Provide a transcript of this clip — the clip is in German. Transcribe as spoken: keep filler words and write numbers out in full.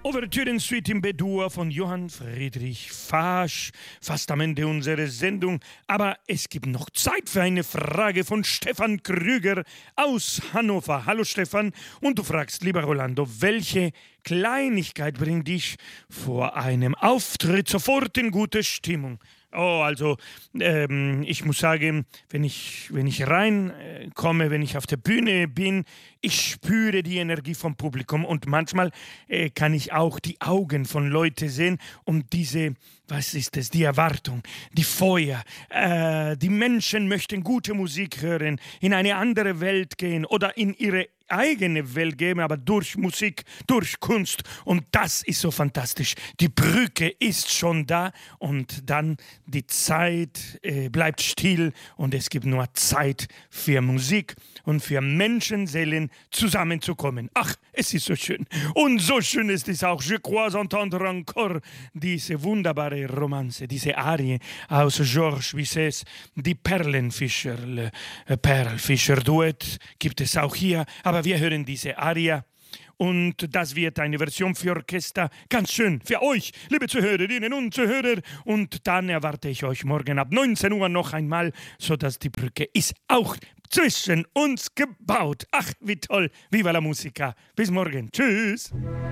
Ouvertüren-Suite in B-Dur von Johann Friedrich Faasch. Fast am Ende unserer Sendung. Aber es gibt noch Zeit für eine Frage von Stefan Krüger aus Hannover. Hallo Stefan. Und du fragst, lieber Rolando, welche Kleinigkeit bringt dich vor einem Auftritt sofort in gute Stimmung? Oh, also ähm, ich muss sagen, wenn ich, wenn ich reinkomme, äh, wenn ich auf der Bühne bin, ich spüre die Energie vom Publikum und manchmal äh, kann ich auch die Augen von Leuten sehen und diese, was ist es, die Erwartung, die Feuer, äh, die Menschen möchten gute Musik hören, in eine andere Welt gehen oder in ihre eigene Welt geben, aber durch Musik, durch Kunst und das ist so fantastisch. Die Brücke ist schon da und dann die Zeit äh, bleibt still und es gibt nur Zeit für Musik und für Menschenseelen zusammenzukommen. Ach, es ist so schön. Und so schön ist es auch. Je crois entendre encore diese wunderbare Romanze, diese Arie aus Georges Bizets, die Perlenfischer, Le Perlfischer-Duett gibt es auch hier, aber wir hören diese Aria. Und das wird eine Version für Orchester. Ganz schön für euch, liebe Zuhörerinnen und Zuhörer. Und dann erwarte ich euch morgen ab neunzehn Uhr noch einmal, sodass die Brücke ist auch zwischen uns gebaut. Ach, wie toll. Viva la Musica. Bis morgen. Tschüss.